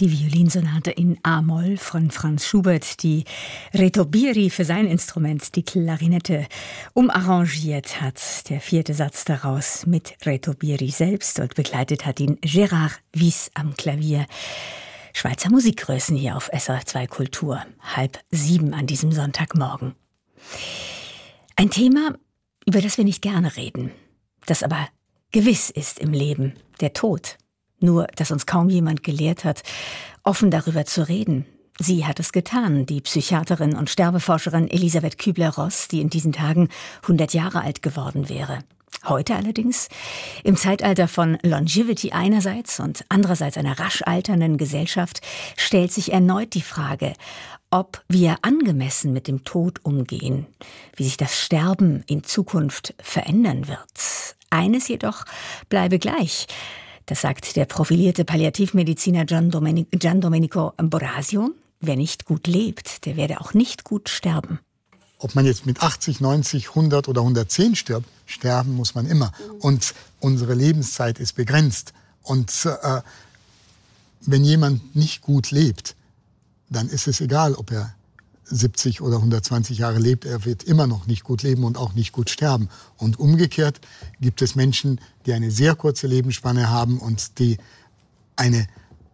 Die Violinsonate in A-Moll von Franz Schubert, die Reto Bieri für sein Instrument, die Klarinette, umarrangiert hat. Der vierte Satz daraus mit Reto Bieri selbst, und begleitet hat ihn Gérard Wyss am Klavier. Schweizer Musikgrößen hier auf SRF2 Kultur, 6:30 an diesem Sonntagmorgen. Ein Thema, über das wir nicht gerne reden, das aber gewiss ist im Leben, der Tod. Nur, dass uns kaum jemand gelehrt hat, offen darüber zu reden. Sie hat es getan, die Psychiaterin und Sterbeforscherin Elisabeth Kübler-Ross, die in diesen Tagen 100 Jahre alt geworden wäre. Heute allerdings, im Zeitalter von Longevity einerseits und andererseits einer rasch alternden Gesellschaft, stellt sich erneut die Frage, ob wir angemessen mit dem Tod umgehen, wie sich das Sterben in Zukunft verändern wird. Eines jedoch bleibe gleich. Das sagt der profilierte Palliativmediziner Gian Domenico Borasio. Wer nicht gut lebt, der werde auch nicht gut sterben. Ob man jetzt mit 80, 90, 100 oder 110 stirbt, sterben muss man immer. Und unsere Lebenszeit ist begrenzt. Und wenn jemand nicht gut lebt, dann ist es egal, ob er 70 oder 120 Jahre lebt, er wird immer noch nicht gut leben und auch nicht gut sterben. Und umgekehrt gibt es Menschen, die eine sehr kurze Lebensspanne haben und die einen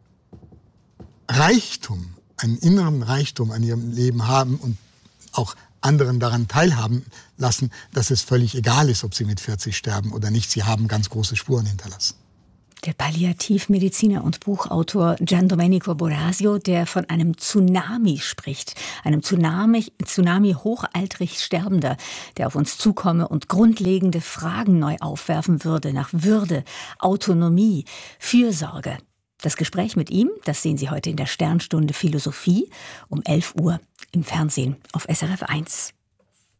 inneren Reichtum an ihrem Leben haben und auch anderen daran teilhaben lassen, dass es völlig egal ist, ob sie mit 40 sterben oder nicht. Sie haben ganz große Spuren hinterlassen. Der Palliativmediziner und Buchautor Gian Domenico Borasio, der von einem Tsunami spricht. Einem Tsunami hochaltrig Sterbender, der auf uns zukomme und grundlegende Fragen neu aufwerfen würde nach Würde, Autonomie, Fürsorge. Das Gespräch mit ihm, das sehen Sie heute in der Sternstunde Philosophie um 11 Uhr im Fernsehen auf SRF 1.